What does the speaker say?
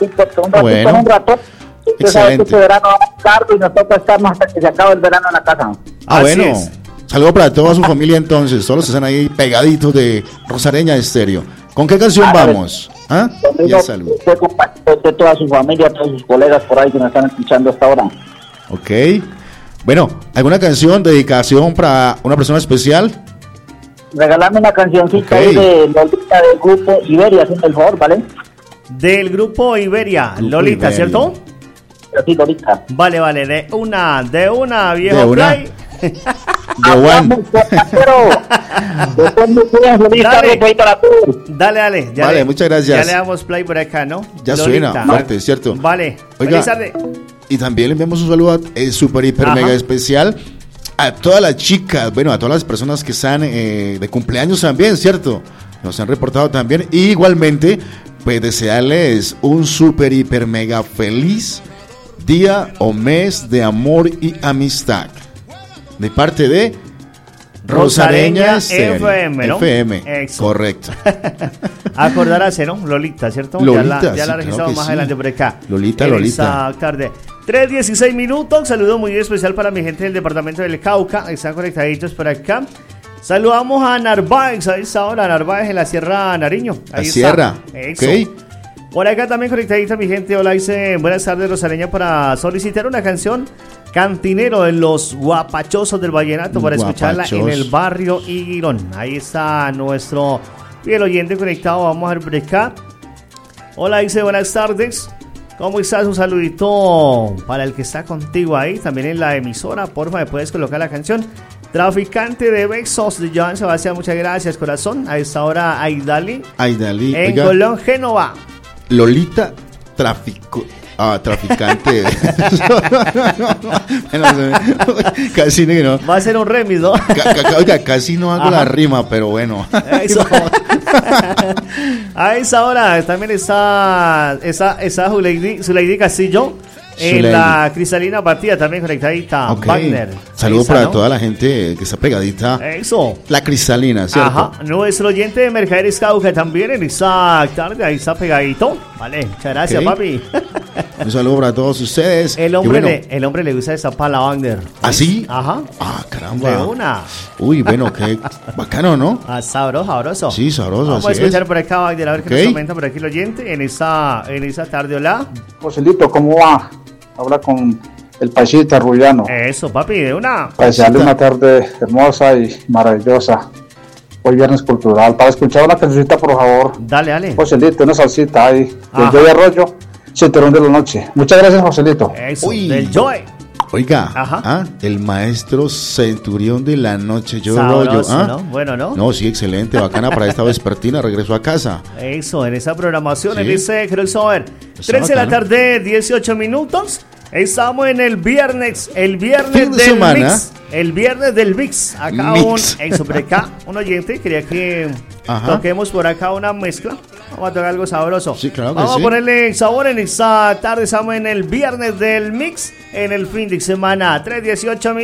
un rato. Usted sabe que este verano va a estar y nos toca estarnos hasta que se acabe el verano en la casa. Bueno. Saludos para toda su familia entonces, todos los que están ahí pegaditos de Rosareña Estéreo. ¿Con qué canción vamos? Y el saludo. De toda su familia, todos sus colegas por ahí que nos están escuchando hasta ahora. Ok. Bueno, ¿alguna canción, dedicación para una persona especial? Regalame una cancioncita de Lolita del grupo Iberia, hazme el favor, ¿vale? Del grupo Iberia, Lolita, Iberia. ¿Cierto? Sí, Lolita. Vale, de una, viejo play. Dale. Vale, muchas gracias. Ya le damos play por acá, ¿no? Ya Lolita. Suena fuerte, ¿cierto? Vale. Oiga, y también le enviamos un saludo súper, hiper, mega especial a todas las chicas, bueno, a todas las personas que están de cumpleaños también, ¿cierto? Nos han reportado también. Y igualmente, pues desearles un súper, hiper, mega feliz día o mes de amor y amistad. De parte de Rosareña FM, ¿no? FM, correcto. Acordarse, ¿no? Lolita, ¿cierto? Lolita, ya la registramos más adelante por acá. Lolita. Esta tarde. 3:16 minutos. Saludo muy especial para mi gente del departamento del Cauca. Están conectaditos por acá. Saludamos a Narváez. Ahí está ahora Narváez en la Sierra Nariño. Ahí la Sierra. Eso. Okay. Por acá también conectadita mi gente. Hola, dice buenas tardes Rosareña para solicitar una canción Cantinero de los Guapachosos del Vallenato para escucharla en el barrio Higuirón. Ahí está nuestro fiel oyente conectado. Vamos a ver por acá. Hola, dice buenas tardes. ¿Cómo estás? Un saludito para el que está contigo ahí. También en la emisora. Porfa, me puedes colocar la canción Traficante de Besos de Joan Sebastián. Muchas gracias, corazón. A esta hora, Aidali. En Colón, Génova. Lolita traficante. Casi no. Va a ser un remix, ¿no? Oiga, casi no hago la rima, pero bueno. Eso. A esa hora también está Zuleidi Castillo. En la cristalina partida también conectadita. Wagner. Saludos para toda la gente que está pegadita. Eso. La cristalina, ¿cierto? Nuestro oyente de Mercaderes Cauca también en esa tarde. Ahí está pegadito. Vale, muchas gracias, papi. Un saludo para todos ustedes. El hombre le gusta esa pala Wagner. ¿Ah, sí? Ajá. Caramba. De una. Uy, bueno, qué bacano, ¿no? Sabroso. Sí, sabroso. Vamos a escuchar por acá, Wagner, a ver qué nos comenta por aquí el oyente en esa tarde. Hola. Joselito, ¿cómo va? Habla con el paisita Rullano. Eso, papi, de una. Para desearle una tarde hermosa y maravillosa. Hoy viernes cultural. Para escuchar una cancioncita, por favor. Dale. Joselito, una salsita ahí. Del Joy Arroyo, Cinturón de la Noche. Muchas gracias, Joselito. Eso, del Joy. Oiga, el maestro Centurión de la Noche, Sabroso, ¿no? Bueno, ¿no? No, sí, excelente, bacana para esta vespertina, regreso a casa. Eso, en esa programación, en ese crossover. 3 de la tarde, 18 minutos. Estamos en el viernes del mix. El viernes del mix. Acá un oyente quería que toquemos por acá una mezcla. Vamos a tocar algo sabroso. Sí, claro que Vamos sí. a ponerle sabor en esta tarde. Estamos en el viernes del mix. En el fin de semana, 3:18 minutos.